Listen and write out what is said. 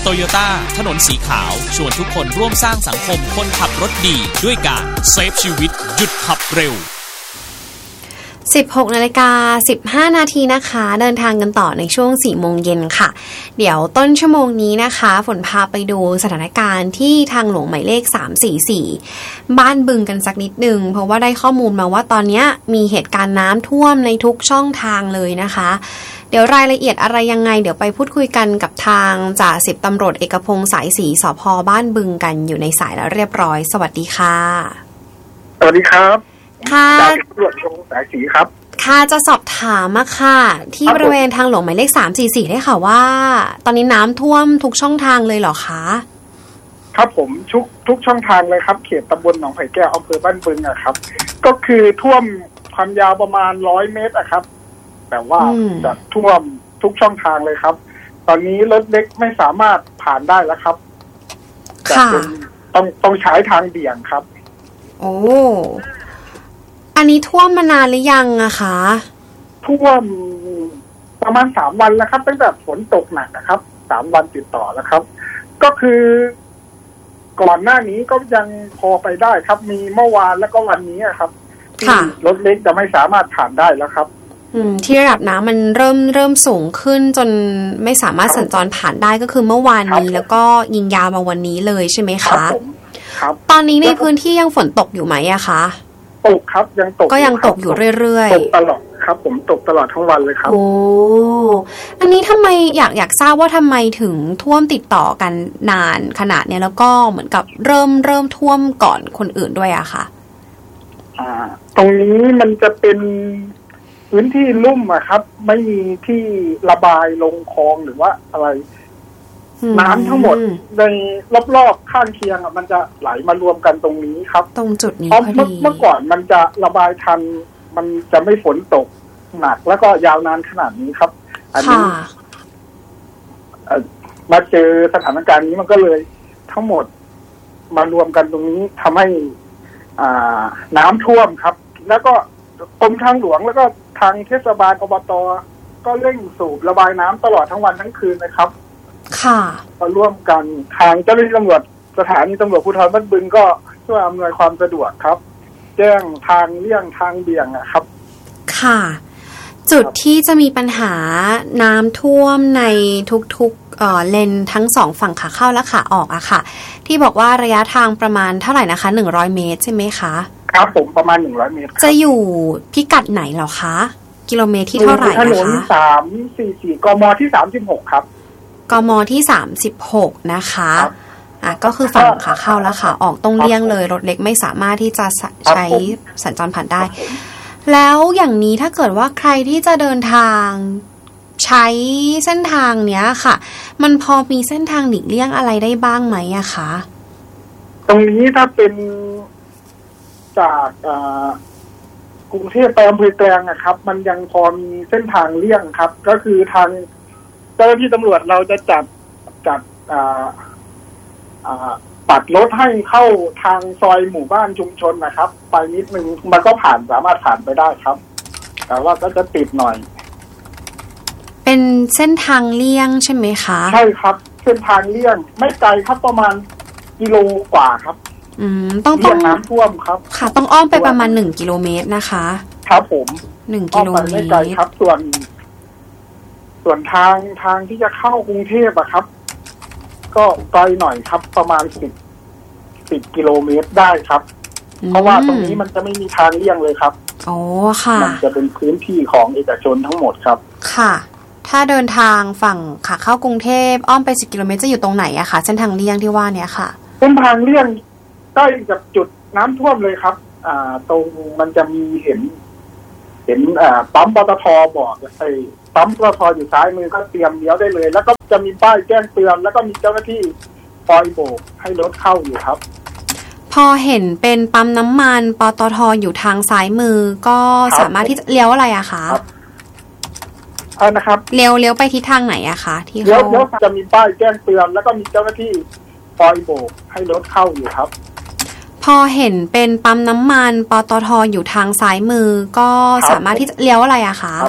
โตโยต้าถนนสีขาวชวนทุกคนร่วมสร้างสังคมคนขับรถดีด้วยการเซฟชีวิตหยุดขับเร็ว 16:15 นาทีนะคะเดินทางกันต่อในช่วง 4 โมงเย็นค่ะเดี๋ยวต้นชั่วโมงนี้นะคะฝนพาไปดูสถานการณ์ที่ทางหลวงหมายเลข344บ้านบึงกันสักนิดนึงเพราะว่าได้ข้อมูลมาว่าตอนนี้มีเหตุการณ์น้ำท่วมในทุกช่องทางเลยนะคะเดี๋ยวรายละเอียดอะไรยังไงเดี๋ยวไปพูดคุยกันกับทางจ่าสิบตำรวจเอกพงษ์สายศรีสภ.บ้านบึงกันอยู่ในสายแล้วเรียบร้อยสวัสดีค่ะสวัสดีครับค่ะจ่าสิบตำรวจพงษ์สายศรีครับค่ะจะสอบถามมาค่ะที่บริเวณทางหลวงหมายเลข344ได้ค่ะว่าตอนนี้น้ำท่วมทุกช่องทางเลยเหรอคะครับผมทุกช่องทางเลยครับเขตตำบลหนองไผ่แก้วอำเภอบ้านบึงอะครับก็คือท่วมความยาวประมาณ100 เมตรอะครับแต่ว่าจะท่วมทุกช่องทางเลยครับตอนนี้รถเล็กไม่สามารถผ่านได้แล้วครับค่ะต้องใช้ทางเบี่ยงครับโอ้อันนี้ท่วมมานานหรือยังอะคะท่วมประมาณ3 วันแล้วครับตั้งแต่ฝนตกหนักนะครับ3 วันติดต่อแล้วครับก็คือก่อนหน้านี้ก็ยังพอไปได้ครับมีเมื่อวานแล้วก็วันนี้ครับที่รถเล็กจะไม่สามารถผ่านได้แล้วครับที่ระดับน้ำมันเริ่มสูงขึ้นจนไม่สามารถสัญจรผ่านได้ก็คือเมื่อวานนี้แล้วก็ยิงยาวมาวันนี้เลยใช่ไหมคะครับตอนนี้ในพื้นที่ยังฝนตกอยู่ไหมอะคะตกครับยังตกก็ยังตกอยู่เรื่อยๆตกตลอดครับผมตกตลอดทั้งวันเลยครับโอ้อันนี้ทำไมอยากทราบว่าทำไมถึงท่วมติดต่อกันนานขนาดเนี้ยแล้วก็เหมือนกับเริ่มท่วมก่อนคนอื่นด้วยอะค่ะตรงนี้มันจะเป็นพื้นที่ลุ่มอะครับไม่มีที่ระบายลงคลองหรือว่าอะไรน้ำทั้งหมดในรอบๆข้างเคียงมันจะไหลมารวมกันตรงนี้ครับตรงจุดนี้พอดีเมื่อก่อนมันจะระบายทันมันจะไม่ฝนตกหนักแล้วก็ยาวนานขนาดนี้ครับอันนี้มาเจอสถานการณ์นี้มันก็เลยทั้งหมดมารวมกันตรงนี้ทำให้น้ำท่วมครับแล้วก็กรมทางหลวงแล้วก็ทางเทศบาลอบต.ก็เร่งสูบระบายน้ำตลอดทั้งวันทั้งคืนนะครับค่ะมาร่วมกันทางเจ้าหน้าที่ตำรวจสถานีตำรวจภูธรบ้านบึงก็ช่วยอำนวยความสะดวกครับแจ้งทางเลี่ยงทางเบี่ยงนะครับค่ะจุดที่จะมีปัญหาน้ำท่วมในทุกเลนทั้ง2ฝั่งขาเข้าและขาออกอะค่ะที่บอกว่าระยะทางประมาณเท่าไหร่นะคะ100 เมตรใช่ไหมคะครับผมประมาณ100 เมตรจะอยู่พิกัดไหนเหรอคะกิโลเมตรที่เท่าไหร่นะคะถนน 344กมที่36ครับกมที่36นะคะก็คือฝั่งขาเข้าและขาออกต้องเลี่ยงเลยรถเล็กไม่สามารถที่จะใช้สัญจรผ่านได้แล้วอย่างนี้ถ้าเกิดว่าใครที่จะเดินทางใช้เส้นทางเนี้ยค่ะมันพอมีเส้นทางหลีกเลี่ยงอะไรได้บ้างไหมอะคะตรงนี้ถ้าเป็นจากกรุงเทพไปอำเภอแกลงนะครับมันยังพอมีเส้นทางเลี่ยงครับก็คือทางเจ้าหน้าที่ตำรวจเราจะจัดปัดรถให้เข้าทางซอยหมู่บ้านชุมชนนะครับไปนิดนึงมันก็สามารถผ่านไปได้ครับแต่ว่าก็จะติดหน่อยเป็นเส้นทางเลี่ยงใช่ไหมคะใช่ครับเส้นทางเลี่ยงไม่ไกลครับประมาณกิโลกว่าครับต้องน้ำท่วมครับค่ะต้องอ้อมไปประมาณ1 กิโลเมตรนะคะครับผม 1 กิโลเมตรไม่ไกลครับส่วนทางที่จะเข้ากรุงเทพอะครับก็ไกลหน่อยครับประมาณ10 กิโลเมตรได้ครับเพราะว่าตรงนี้มันจะไม่มีทางเลี่ยงเลยครับโอ้ค่ะมันจะเป็นพื้นที่ของเอกชนทั้งหมดครับค่ะถ้าเดินทางฝั่งขาเข้ากรุงเทพอ้อมไป10 กิโลเมตรจะอยู่ตรงไหนอะคะเส้นทางเลี่ยงที่ว่านี้ค่ะเส้นทางเลี่ยงใกล้กับจุดน้ำท่วมเลยครับตรงมันจะมีเห็นปั๊มปตท.บอกปั๊มปตท.อยู่ซ้ายมือก็เตรียมเลี้ยวได้เลยแล้วก็จะมีป้ายแจ้งเตือนแล้วก็มีเจ้าหน้าที่คอยโบกให้รถเข้าอยู่ครับพอเห็นเป็นปั๊มน้ำมันปตท.อยู่ทางซ้ายมือก็สามารถที่จะเลี้ยวอะไรอะคะนะครับเลี้ยวไปทิศทางไหนอะคะที่เลี้ยวจะมีป้ายแจ้งเตือนแล้วก็มีเจ้าหน้าที่คอยโบกให้รถเข้าอยู่ครับพอเห็นเป็นปั๊มน้ำมันปตท.อยู่ทางซ้ายมือก็สามารถที่จะเลี้ยวอะไรอะคะ